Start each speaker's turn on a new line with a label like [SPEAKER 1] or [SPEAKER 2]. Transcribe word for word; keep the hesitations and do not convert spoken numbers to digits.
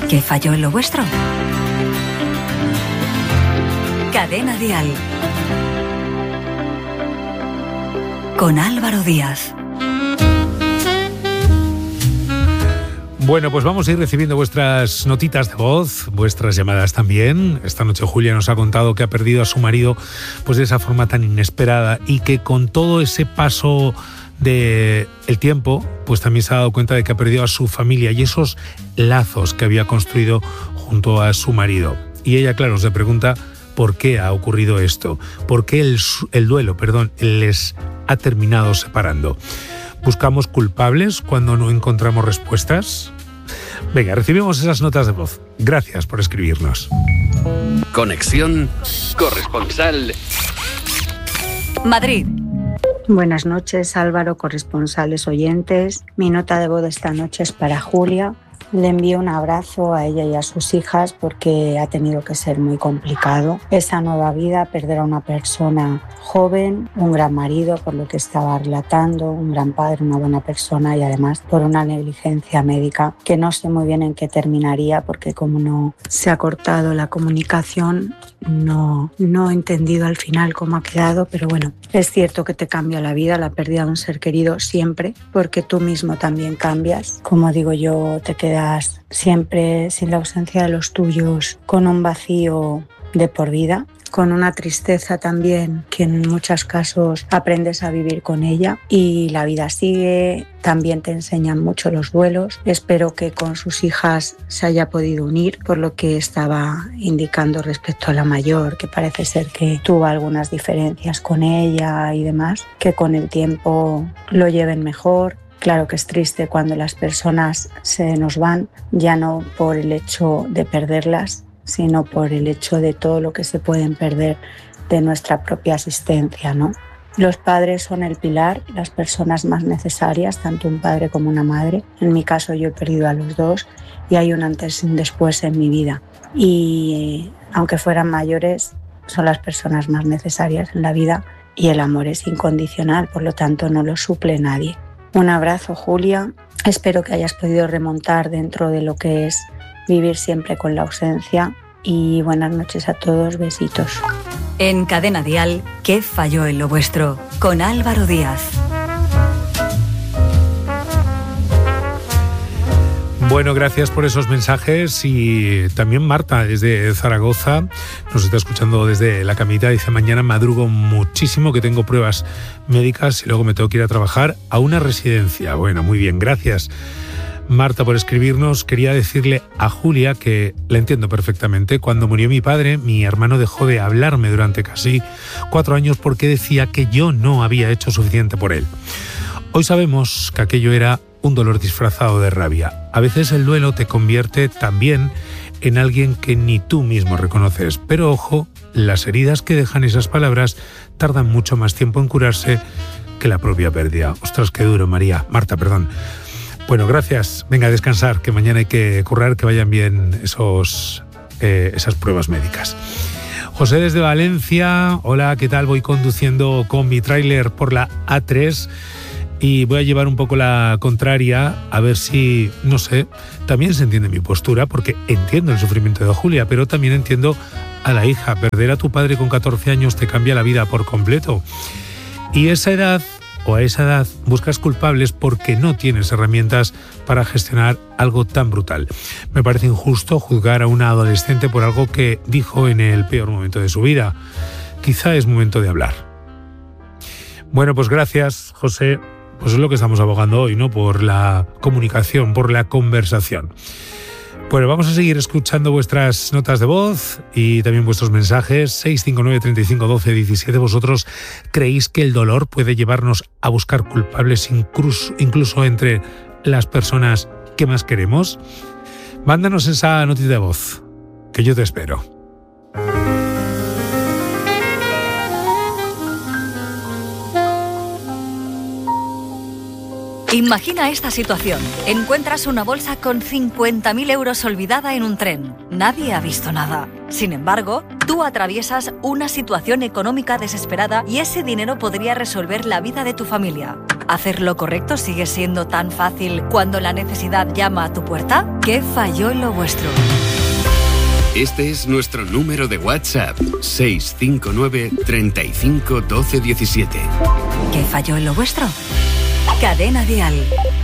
[SPEAKER 1] ¿Qué falló en lo vuestro? Cadena Dial. Con Álvaro Díaz.
[SPEAKER 2] Bueno, pues vamos a ir recibiendo vuestras notitas de voz, vuestras llamadas también. Esta noche Julia nos ha contado que ha perdido a su marido pues de esa forma tan inesperada y que con todo ese paso de el tiempo, pues también se ha dado cuenta de que ha perdido a su familia y esos lazos que había construido junto a su marido. Y ella, claro, se pregunta por qué ha ocurrido esto, por qué el, el duelo, perdón, les ha terminado separando. ¿Buscamos culpables cuando no encontramos respuestas? Venga, recibimos esas notas de voz. Gracias por escribirnos.
[SPEAKER 3] Conexión corresponsal
[SPEAKER 1] Madrid.
[SPEAKER 4] Buenas noches, Álvaro, corresponsales oyentes. Mi nota de voz esta noche es para Julia. Le envío un abrazo a ella y a sus hijas porque ha tenido que ser muy complicado esa nueva vida, perder a una persona joven, un gran marido por lo que estaba relatando, un gran padre, una buena persona y además por una negligencia médica que no sé muy bien en qué terminaría porque como no se ha cortado la comunicación no, no he entendido al final cómo ha quedado, pero bueno, es cierto que te cambia la vida, la pérdida de un ser querido siempre porque tú mismo también cambias, como digo yo, te quedas siempre sin la ausencia de los tuyos, con un vacío de por vida, con una tristeza también que en muchos casos aprendes a vivir con ella y la vida sigue, también te enseñan mucho los duelos. Espero que con sus hijas se haya podido unir, por lo que estaba indicando respecto a la mayor, que parece ser que tuvo algunas diferencias con ella y demás, que con el tiempo lo lleven mejor. Claro que es triste cuando las personas se nos van, ya no por el hecho de perderlas, sino por el hecho de todo lo que se pueden perder de nuestra propia existencia, ¿no? Los padres son el pilar, las personas más necesarias, tanto un padre como una madre. En mi caso yo he perdido a los dos y hay un antes y un después en mi vida. Y aunque fueran mayores, son las personas más necesarias en la vida y el amor es incondicional, por lo tanto no lo suple nadie. Un abrazo, Julia. Espero que hayas podido remontar dentro de lo que es vivir siempre con la ausencia. Y buenas noches a todos. Besitos.
[SPEAKER 1] En Cadena Dial, ¿qué falló en lo vuestro? Con Álvaro Díaz.
[SPEAKER 2] Bueno, gracias por esos mensajes y también Marta desde Zaragoza nos está escuchando desde la camita. Dice, mañana madrugo muchísimo que tengo pruebas médicas y luego me tengo que ir a trabajar a una residencia. Bueno, muy bien, gracias Marta por escribirnos. Quería decirle a Julia que la entiendo perfectamente. Cuando murió mi padre, mi hermano dejó de hablarme durante casi cuatro años porque decía que yo no había hecho suficiente por él. Hoy sabemos que aquello era un dolor disfrazado de rabia. A veces el duelo te convierte también en alguien que ni tú mismo reconoces. Pero ojo, las heridas que dejan esas palabras tardan mucho más tiempo en curarse que la propia pérdida. Ostras, qué duro, María. Marta, perdón. Bueno, gracias. Venga a descansar, que mañana hay que currar, que vayan bien esos, eh, esas pruebas médicas. José desde Valencia. Hola, ¿qué tal? Voy conduciendo con mi tráiler por la A tres y voy a llevar un poco la contraria, a ver si, no sé, también se entiende mi postura, porque entiendo el sufrimiento de Julia, pero también entiendo a la hija. Perder a tu padre con catorce años te cambia la vida por completo. Y esa edad, o a esa edad, buscas culpables porque no tienes herramientas para gestionar algo tan brutal. Me parece injusto juzgar a una adolescente por algo que dijo en el peor momento de su vida. Quizá es momento de hablar. Bueno, pues gracias, José. Pues es lo que estamos abogando hoy, ¿no? Por la comunicación, por la conversación. Bueno, vamos a seguir escuchando vuestras notas de voz y también vuestros mensajes. seis cinco nueve, treinta y cinco, doce, diecisiete. ¿Vosotros creéis que el dolor puede llevarnos a buscar culpables incluso, incluso entre las personas que más queremos? Mándanos esa notita de voz, que yo te espero.
[SPEAKER 1] Imagina esta situación. Encuentras una bolsa con cincuenta mil euros olvidada en un tren. Nadie ha visto nada. Sin embargo, tú atraviesas una situación económica desesperada y ese dinero podría resolver la vida de tu familia. ¿Hacer lo correcto sigue siendo tan fácil cuando la necesidad llama a tu puerta? ¿Qué falló en lo vuestro?
[SPEAKER 3] Este es nuestro número de WhatsApp, seis cinco nueve, treinta y cinco, doce, diecisiete.
[SPEAKER 1] ¿Qué falló en lo vuestro? Cadena Dial.